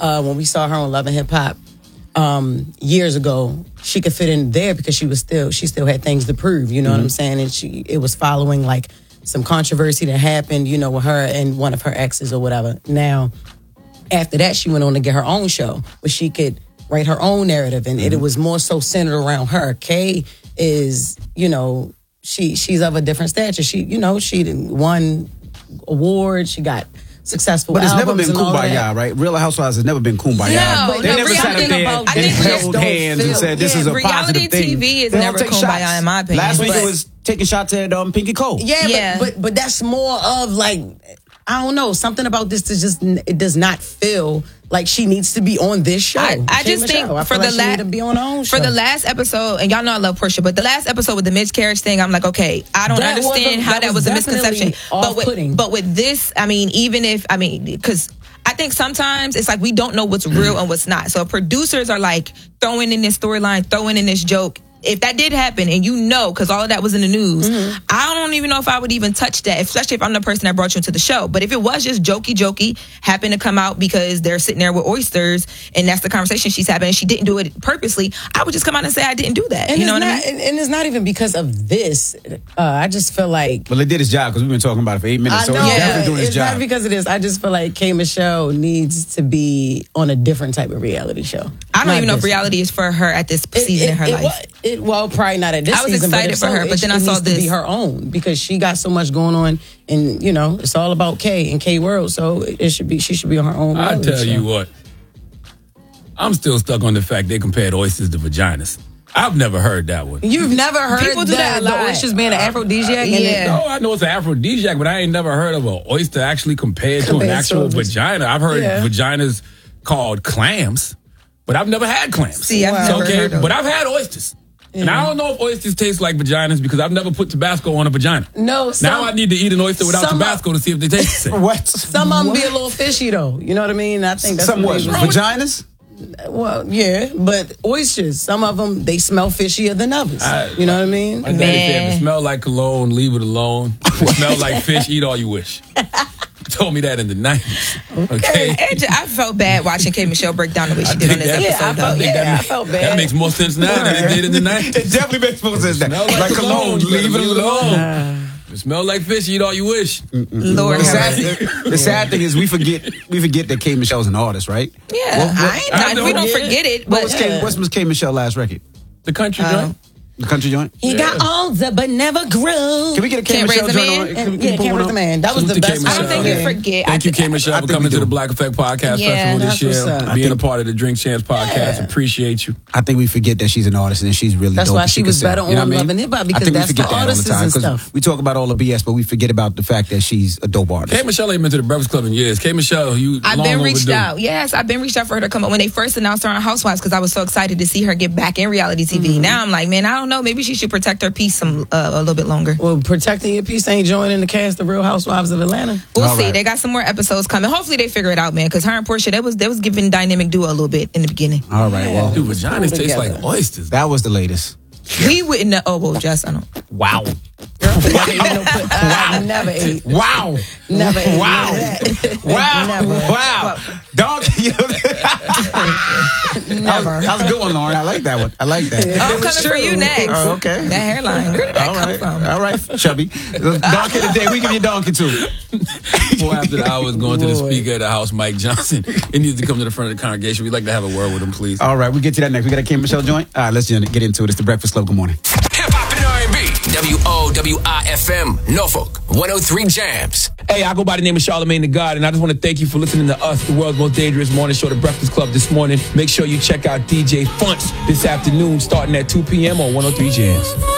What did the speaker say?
when we saw her on Love and Hip Hop years ago, she could fit in there because she still had things to prove. You know what I'm saying? And it was following like some controversy that happened, you know, with her and one of her exes or whatever. Now, after that, she went on to get her own show where she could write her own narrative, and it was more so centered around her. Kay is, you know, she's of a different stature. She won awards. She got successful But it's never albums been and all kumbaya, that. right? Real Housewives has never been kumbaya. No, they never sat up there and held hands and said this is a positive thing. Reality TV is never kumbaya in my opinion. Last week it was taking shots at Pinky Cole. Yeah. But that's more of like, I don't know, something about this it does not feel like she needs to be on this show. I just think for the last episode, and y'all know I love Portia, but the last episode with the miscarriage thing, I'm like, okay, I don't understand how that was a misconception. But with this, I mean, because I think sometimes it's like we don't know what's real and what's not. So producers are like throwing in this storyline, throwing in this joke. If that did happen, and you know, because all of that was in the news, I don't even know if I would even touch that, especially if I'm the person that brought you into the show. But if it was just jokey, happened to come out because they're sitting there with oysters, and that's the conversation she's having, and she didn't do it purposely, I would just come out and say I didn't do that. And you know what I mean? And it's not even because of this. I just feel like... Well, it did its job, because we've been talking about it for 8 minutes, so it's definitely doing its job. It's not because of this. I just feel like K. Michelle needs to be on a different type of reality show. I don't even know if reality is for her at this season in her life. Well, probably not at this season. I was excited for her, but then I saw this. To be her own, because she got so much going on, and you know it's all about K and K World. So she should be on her own. I tell you what, I'm still stuck on the fact they compared oysters to vaginas. I've never heard that one. You've never heard people do that a lot. The oysters being an aphrodisiac? No, I know it's an aphrodisiac, but I ain't never heard of an oyster actually compared to an actual vagina. I've heard vaginas called clams, but I've never had clams. See, I've never heard of them. But I've had oysters. And I don't know if oysters taste like vaginas because I've never put Tabasco on a vagina. No, now I need to eat an oyster without Tabasco to see if they taste the same. What? Some of them be a little fishy though. You know what I mean? I think that's some what? Vaginas? Well, yeah, but oysters, some of them, they smell fishier than others. You know what I mean? My daddy said, if it smell like cologne, leave it alone. If it smell like fish, eat all you wish. Told me that in the 90s. Okay. I felt bad watching K. Michelle break down the way she did on this episode. I felt bad. That makes more sense now than it did in the 90s. It definitely makes more sense now. Like cologne, leave it alone. If it smell like fish, eat all you wish. Lord, the sad thing is we forget that K. Michelle's an artist, right? Yeah, we don't forget it. But What's Miss K. Michelle's last record? The country joint. The country joint? He got older but never grew. Can we get a K. Michelle joint on? Can't Raise the Man. That was the best. I don't think you forget. Thank you, K. Michelle, for coming to the Black Effect Podcast Festival this year. Being a part of the Drink Champs podcast. Appreciate you. I think we forget that she's an artist and she's really dope. That's why she was better on Love and Hip Hop, because that's for artists and stuff. We talk about all the BS, but we forget about the fact that she's a dope artist. K. Michelle ain't been to the Breakfast Club in years. K. Michelle, I've been reached out. Yes, I've been reached out for her to come up when they first announced her on Housewives, because I was so excited to see her get back in reality TV. Now I'm like, man, I don't know. Maybe she should protect her peace a little bit longer. Well, protecting your peace ain't joining the cast of Real Housewives of Atlanta. We'll see. They got some more episodes coming. Hopefully they figure it out, man, because her and Portia, they was giving dynamic duo a little bit in the beginning. All right, well. Dude, vaginas taste like oysters. That was the latest. We wouldn't know. Oh, well, Jess, I don't. Wow. I never ate. Wow. Never ate. Wow. Wow. Never. Wow. Dog. Never. That was a good one, Lauren. I like that one. I like that. I'm coming for you next. Oh, okay. That hairline. Where did that come from? All right, Chubby. Donkey of the day. We give you donkey too. Before after the hours, going to the Speaker of the House, Mike Johnson. He needs to come to the front of the congregation. We'd like to have a word with him, please. All right, we'll get to that next. We got a K. Michelle joint. All right, let's get into it. It's the Breakfast Club. Good morning. Hip-hop and R&B. WOWIFM, Norfolk, 103 Jams. Hey, I go by the name of Charlamagne the God, and I just want to thank you for listening to us, the world's most dangerous morning show, The Breakfast Club, this morning. Make sure you check out DJ Funch this afternoon, starting at 2 p.m. on 103 Jams.